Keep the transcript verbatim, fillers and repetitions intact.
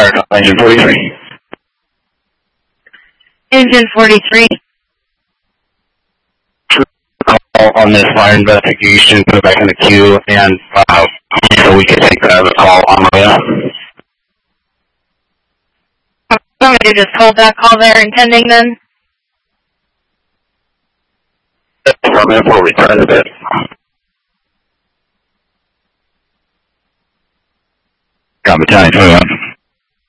fire, engine forty-three. Engine forty-three. Call on this fire investigation, put it back in the queue, and uh, so we can take the call on Maria. Want me to just hold that call there and pending then? Department will return a bit. Got battalion twenty-one.